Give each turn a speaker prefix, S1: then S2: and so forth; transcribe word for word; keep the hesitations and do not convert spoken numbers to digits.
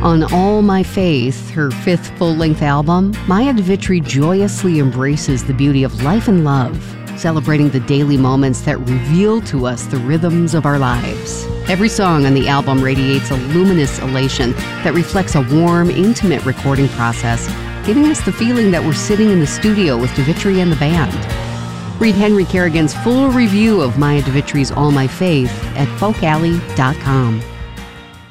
S1: On All My Faith, her fifth full-length album, Maya DeVitri joyously embraces the beauty of life and love, celebrating the daily moments that reveal to us the rhythms of our lives. Every song on the album radiates a luminous elation that reflects a warm, intimate recording process, giving us the feeling that we're sitting in the studio with DeVitri and the band. Read Henry Kerrigan's full review of Maya DeVitri's All My Faith at folk alley dot com.